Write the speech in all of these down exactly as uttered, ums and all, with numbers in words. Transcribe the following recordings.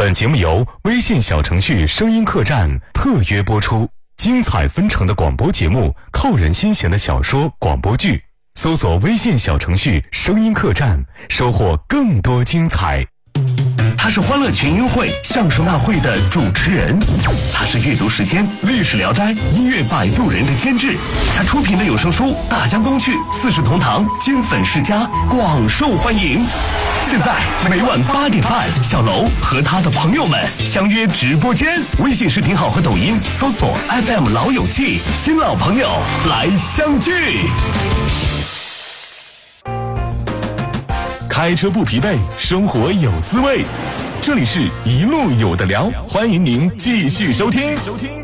本节目由微信小程序声音客栈特约播出，精彩纷呈的广播节目，扣人心弦的小说广播剧，搜索微信小程序声音客栈，收获更多精彩。 他是欢乐群英会相声大会的主持人，他是阅读时间历史聊斋音乐摆渡人的监制，他出品的有声书《大江东去》《四世同堂》金粉世家广受欢迎。现在每晚八点半，小楼和他的朋友们相约直播间，微信视频号和抖音搜索 F M 老友记，新老朋友来相聚。 开车不疲惫，生活有滋味。这里是一路有的聊，欢迎您继续收听。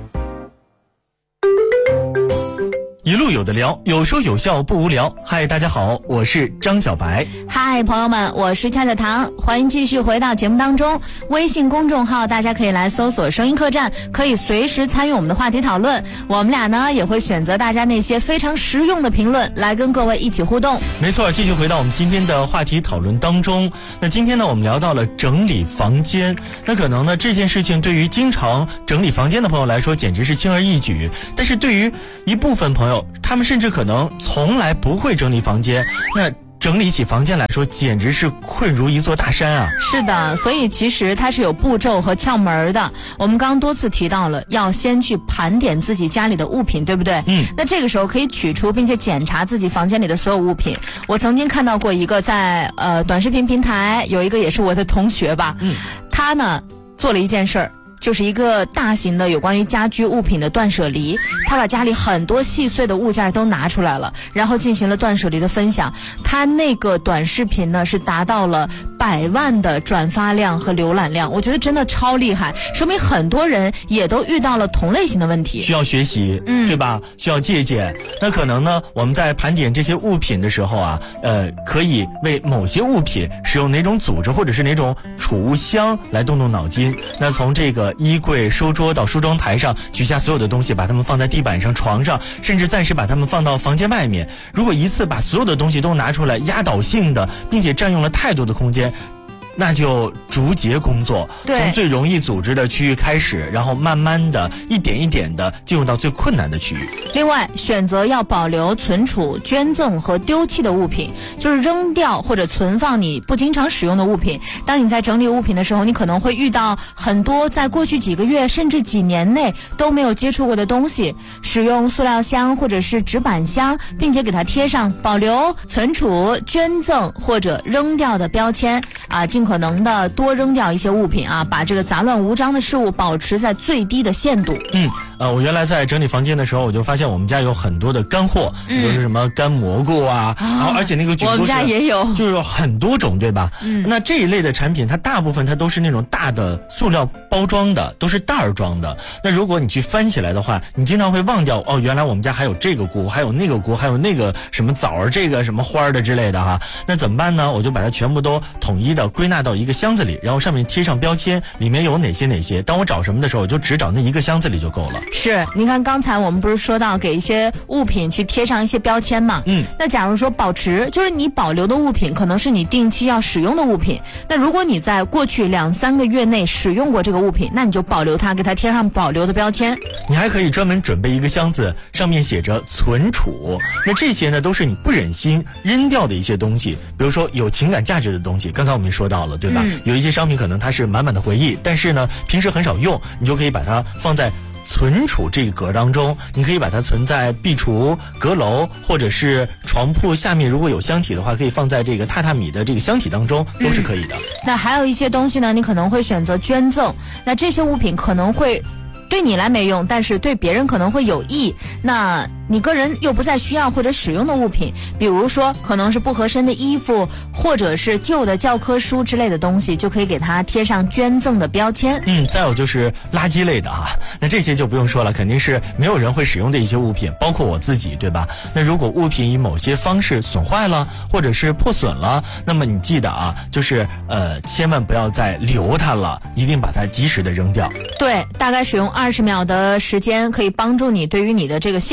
一路有的聊，有说有笑不无聊。嗨，大家好，我是张小白。 嗨，朋友们，我是跳跳糖，欢迎继续回到节目当中。微信公众号大家可以来搜索声音客栈，可以随时参与我们的话题讨论。我们俩呢也会选择大家那些非常实用的评论来跟各位一起互动。 没错，继续回到我们今天的话题讨论当中。那今天呢我们聊到了整理房间，那可能呢这件事情对于经常整理房间的朋友来说简直是轻而易举，但是对于一部分朋友，他们甚至可能从来不会整理房间，那整理起房间来说简直是困如一座大山啊。 是的，所以其实它是有步骤和窍门的。我们刚刚多次提到了要先去盘点自己家里的物品，对不对？嗯。那这个时候可以取出并且检查自己房间里的所有物品。我曾经看到过一个在呃短视频平台，有一个也是我的同学吧，嗯，他呢做了一件事儿，就是一个大型的有关于家居物品的断舍离。他把家里很多细碎的物件都拿出来了，然后进行了断舍离的分享。他那个短视频呢是达到了百万的转发量和浏览量，我觉得真的超厉害，说明很多人也都遇到了同类型的问题， 需要学习，嗯，对吧？需要借鉴。那可能呢我们在盘点这些物品的时候啊，呃，可以为某些物品使用哪种组织或者是哪种储物箱来动动脑筋。那从这个衣柜、书桌到梳妆台上，取下所有的东西，把它们放在地板上、床上，甚至暂时把它们放到房间外面。如果一次把所有的东西都拿出来，压倒性的并且占用了太多的空间，那就逐节工作，从最容易组织的区域开始，然后慢慢的一点一点的进入到最困难的区域。 另外，选择要保留、存储、捐赠和丢弃的物品，就是扔掉或者存放你不经常使用的物品。当你在整理物品的时候，你可能会遇到很多在过去几个月甚至几年内都没有接触过的东西，使用塑料箱或者是纸板箱，并且给它贴上保留、存储、捐赠或者扔掉的标签啊，尽可能的多扔掉一些物品啊，把这个杂乱无章的事物保持在最低的限度。 嗯，呃，我原来在整理房间的时候，我就发现我们家有很多的干货，比如是什么干蘑菇啊，然后而且那个菌菇我们家也有， 就是有很多种，对吧？嗯，那这一类的产品，它大部分它都是那种大的塑料包装的，都是袋儿装的。那如果你去翻起来的话，你经常会忘掉哦，原来我们家还有这个菇，还有那个菇，还有那个什么枣儿，这个什么花儿的之类的哈。那怎么办呢？我就把它全部都统一的归纳到一个箱子里，然后上面贴上标签，里面有哪些哪些。当我找什么的时候，我就只找那一个箱子里就够了。 是，你看刚才我们不是说到给一些物品去贴上一些标签嘛？嗯，那假如说保持，就是你保留的物品可能是你定期要使用的物品。那如果你在过去两三个月内使用过这个物品，那你就保留它，给它贴上保留的标签。 你还可以专门准备一个箱子，上面写着存储。那这些呢，都是你不忍心扔掉的一些东西，比如说有情感价值的东西。刚才我们也说到了，对吧？嗯，有一些商品可能它是满满的回忆，但是呢，平时很少用，你就可以把它放在存储这个格当中。你可以把它存在壁橱、阁楼，或者是床铺下面，如果有箱体的话，可以放在这个榻榻米的这个箱体当中，都是可以的。嗯， 那还有一些东西呢，你可能会选择捐赠。那这些物品可能会对你来没用，但是对别人可能会有益。那你个人又不再需要或者使用的物品，比如说可能是不合身的衣服，或者是旧的教科书之类的东西，就可以给它贴上捐赠的标签。 嗯，再有就是垃圾类的啊，那这些就不用说了，肯定是没有人会使用的一些物品，包括我自己，对吧？那如果物品以某些方式损坏了，或者是破损了，那么你记得啊，就是呃，千万不要再留它了，一定把它及时的扔掉。 对，大概使用二十秒的时间，可以帮助你对于你的这个项目来进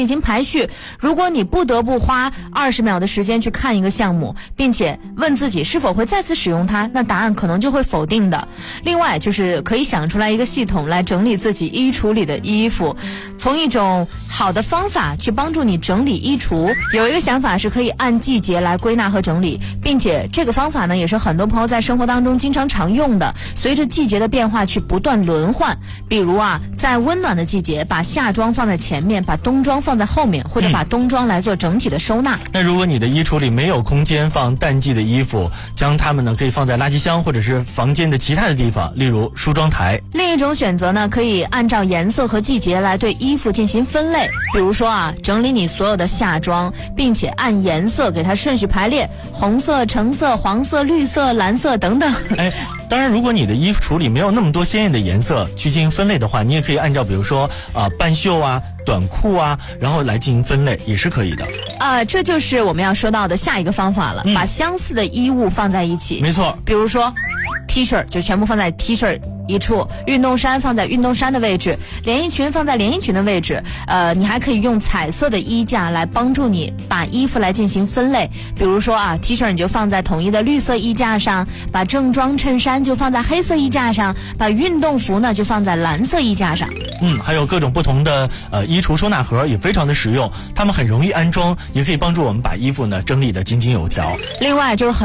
进行排序。如果你不得不花二十秒的时间去看一个项目，并且问自己是否会再次使用它，那答案可能就会否定的。另外就是可以想出来一个系统来整理自己衣橱里的衣服，从一种好的方法去帮助你整理衣橱。有一个想法是可以按季节来归纳和整理，并且这个方法呢也是很多朋友在生活当中经常常用的，随着季节的变化去不断轮换。比如啊，在温暖的季节把夏装放在前面，把冬装放在后面，或者把冬装来做整体的收纳。 嗯、那如果你的衣橱里没有空间放淡季的衣服，将它们呢可以放在垃圾箱或者是房间的其他的地方，例如梳妆台。 另一种选择呢，可以按照颜色和季节来对衣服进行分类。比如说啊，整理你所有的夏装，并且按颜色给它顺序排列，红色、橙色、黄色、绿色、蓝色等等。 哎，当然，如果你的衣服橱里没有那么多鲜艳的颜色去进行分类的话，你也可以按照比如说啊、呃、半袖啊、短裤啊，然后来进行分类，也是可以的。 啊、呃，这就是我们要说到的下一个方法了，嗯、把相似的衣物放在一起。 没错， 比如说 T 恤就全部放在 T 恤一处，运动衫放在运动衫的位置，连衣裙放在连衣裙的位置。呃，你还可以用彩色的衣架来帮助你把衣服来进行分类。比如说啊 ，T 恤你就放在统一的绿色衣架上，把正装衬衫就放在黑色衣架上，把运动服呢就放在蓝色衣架上。 嗯，还有各种不同的呃衣橱收纳盒也非常的实用，它们很容易安装，也可以帮助我们把衣服呢整理得井井有条。 另外就是很